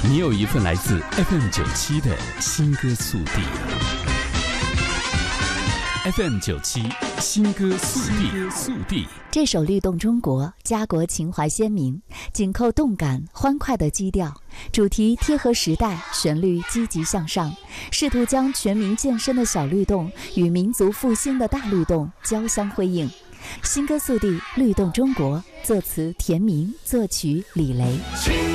你有一份来自 FM97 的新歌速递。FM97 新歌速递。 这首《律动中国》家国情怀鲜明，紧扣动感欢快的基调，主题贴合时代，旋律积极向上，试图将全民健身的小律动与民族复兴的大律动交相辉映。新歌速递《律动中国》，作词田明，作曲李雷。